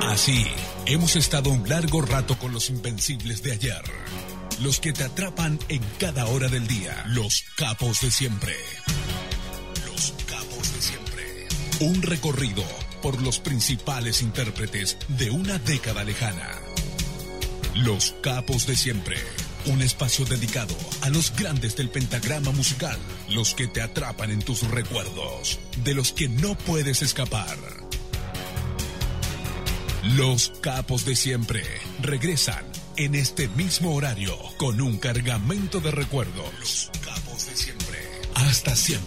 Así, hemos estado un largo rato con los invencibles de ayer. Los que te atrapan en cada hora del día. Los capos de siempre. Los capos de siempre. Un recorrido por los principales intérpretes de una década lejana. Los capos de siempre. Un espacio dedicado a los grandes del pentagrama musical. Los que te atrapan en tus recuerdos. De los que no puedes escapar. Los capos de siempre regresan en este mismo horario con un cargamento de recuerdos. Los capos de siempre. Hasta siempre.